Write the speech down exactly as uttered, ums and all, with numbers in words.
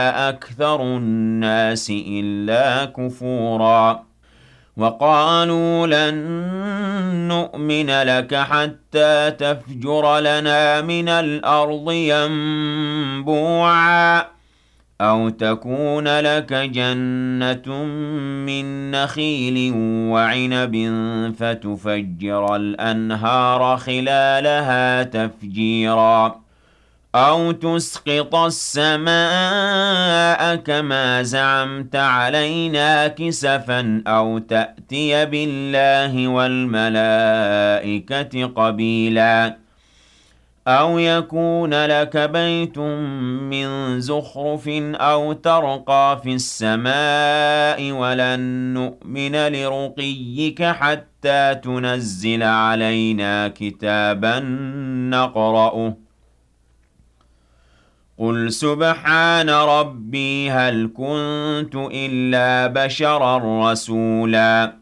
أكثر الناس إلا كفورا وقالوا لن نؤمن لك حتى تفجر لنا من الأرض ينبوعا أو تكون لك جنة من نخيل وعنب فتفجر الأنهار خلالها تفجيرا أَوْ تُسْقِطَ السَّمَاءَ كَمَا زَعَمْتَ عَلَيْنَا كِسَفًا أَوْ تَأْتِيَ بِاللَّهِ وَالْمَلَائِكَةِ قَبِيلًا أَوْ يَكُونَ لَكَ بَيْتٌ مِّن زُخْرُفٍ أَوْ تَرْقَىٰ فِي السَّمَاءِ وَلَن نُّؤْمِنَ لِرُقِيِّكَ حَتَّىٰ تُنَزِّلَ عَلَيْنَا كِتَابًا نَّقْرَؤُهُ قُلْ سُبْحَانَ رَبِّي هَلْ كُنتُ إِلَّا بَشَرًا رَّسُولًا